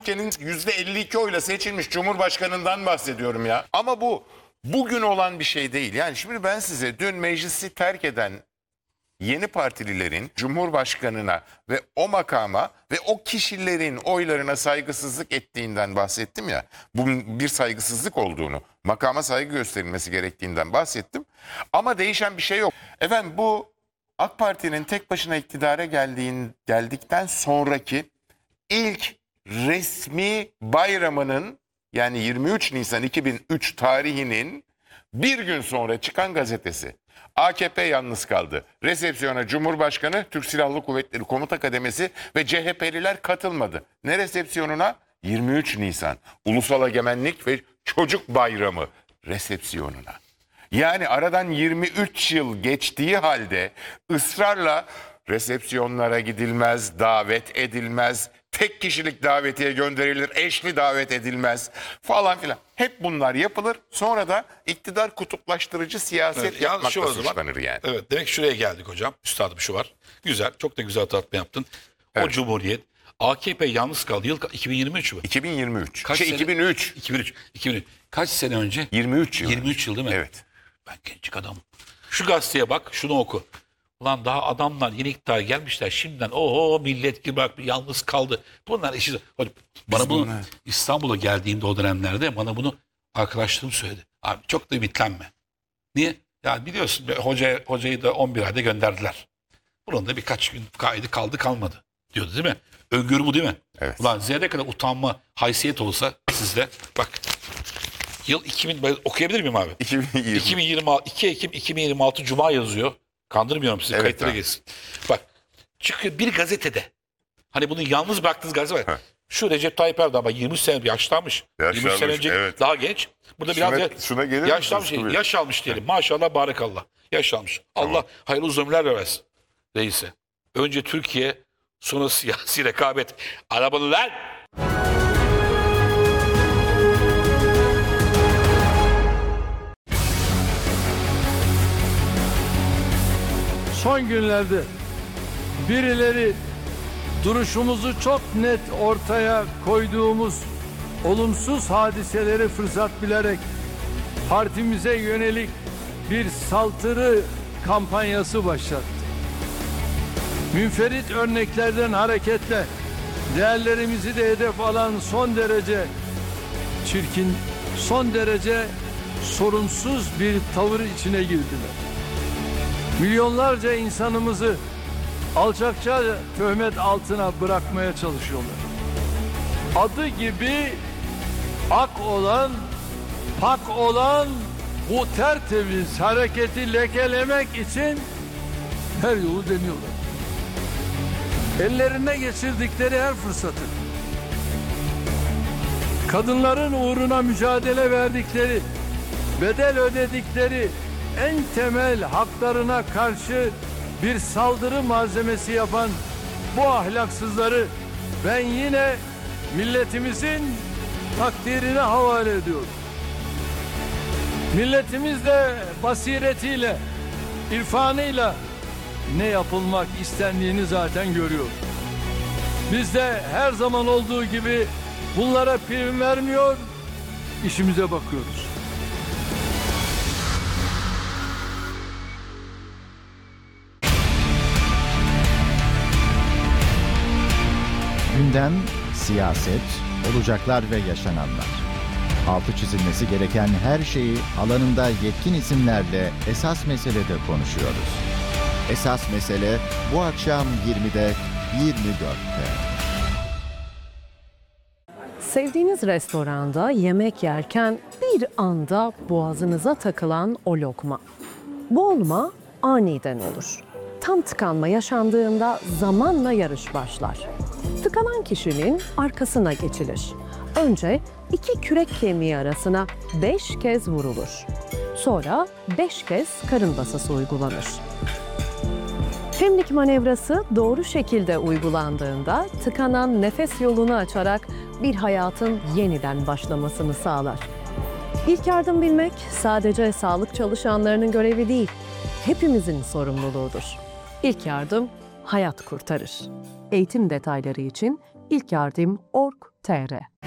ülkenin %52 oyla seçilmiş Cumhurbaşkanından bahsediyorum ya. Ama bu bugün olan bir şey değil. Yani şimdi ben size dün meclisi terk eden yeni partililerin Cumhurbaşkanına ve o makama ve o kişilerin oylarına saygısızlık ettiğinden bahsettim ya. Bunun bir saygısızlık olduğunu, makama saygı gösterilmesi gerektiğinden bahsettim. Ama değişen bir şey yok. Efendim bu AK Parti'nin tek başına iktidara geldikten sonraki ilk resmi bayramının, yani 23 Nisan 2003 tarihinin bir gün sonra çıkan gazetesi. AKP yalnız kaldı. Resepsiyona Cumhurbaşkanı, Türk Silahlı Kuvvetleri Komuta Kademesi ve CHP'liler katılmadı. Ne resepsiyonuna? 23 Nisan Ulusal Egemenlik ve Çocuk Bayramı resepsiyonuna. Yani aradan 23 yıl geçtiği halde ısrarla resepsiyonlara gidilmez, davet edilmez, tek kişilik davetiye gönderilir, eşli davet edilmez falan filan. Hep bunlar yapılır. Sonra da iktidar kutuplaştırıcı siyaset yapmakla suçlanır yani. Evet, demek ki şuraya geldik hocam. Üstadım şu var. Güzel, çok da güzel hatırlatma yaptın. Evet. O Cumhuriyet, AKP yalnız kaldı. Yıl 2023 mü? 2023. Kaç sene? 2003. 2003. Kaç sene önce? 23 yıl. 23 yıl değil mi? Evet. Ben genç adamım. Şu gazeteye bak, şunu oku. Ulan daha adamlar yeni iktidara gelmişler. Şimdiden millet gibi bak yalnız kaldı. Bunlar işi. Bana bunu İstanbul'a geldiğimde o dönemlerde bana bunu arkadaşlarım söyledi. Abi çok da ümitlenme. Niye? Yani biliyorsun hocayı da 11 ayda gönderdiler. Bunun da birkaç gün kaldı kalmadı diyordu değil mi? Öngörü bu değil mi? Evet. Ulan zerre kadar utanma, haysiyet olsa sizde. Bak yıl 2000, ben okuyabilir miyim abi? 2026, 2 Ekim 2026 Cuma yazıyor. Kandırmıyorum sizi, Evet, kayıtlara abi. geçsin. Bak çıkıyor bir gazetede. Hani bunu yalnız bıraktığınız gazete var. Şu Recep Tayyip Erdoğan bak 23 sene yaşlanmış. 23 sene önce evet. daha genç. Burada Şuna gelir yaşlanmış. misiniz? Yaş almış diyelim. Maşallah barakallah. Yaş almış. Allah hayırlı uzun ömürler versin reise. Önce Türkiye, sonra siyasi rekabet. Arabalılar. Son günlerde birileri duruşumuzu çok net ortaya koyduğumuz olumsuz hadiseleri fırsat bilerek partimize yönelik bir saldırı kampanyası başlattı. Münferit örneklerden hareketle değerlerimizi de hedef alan son derece çirkin, son derece sorumsuz bir tavır içine girdiler. Milyonlarca insanımızı alçakça töhmet altına bırakmaya çalışıyorlar. Adı gibi ak olan, pak olan bu tertemiz hareketi lekelemek için her yolu deniyorlar. Ellerine geçirdikleri her fırsatı, kadınların uğruna mücadele verdikleri, bedel ödedikleri en temel haklarına karşı bir saldırı malzemesi yapan bu ahlaksızları ben yine milletimizin takdirine havale ediyorum. Milletimiz de basiretiyle, irfanıyla ne yapılmak istendiğini zaten görüyor. Biz de her zaman olduğu gibi bunlara prim vermiyor, işimize bakıyoruz. Gündem, siyaset, olacaklar ve yaşananlar. Altı çizilmesi gereken her şeyi alanında yetkin isimlerle esas meselede konuşuyoruz. Esas mesele bu akşam 20'de 24'te. Sevdiğiniz restoranda yemek yerken bir anda boğazınıza takılan o lokma. Bu olma aniden olur. Tam tıkanma yaşandığında zamanla yarış başlar. Tıkanan kişinin arkasına geçilir. Önce iki kürek kemiği arasına 5 kez vurulur. Sonra 5 kez karın basası uygulanır. Hemlik manevrası doğru şekilde uygulandığında tıkanan nefes yolunu açarak bir hayatın yeniden başlamasını sağlar. İlk yardım bilmek sadece sağlık çalışanlarının görevi değil, hepimizin sorumluluğudur. İlk yardım hayat kurtarır. Eğitim detayları için ilkyardım.org www.tr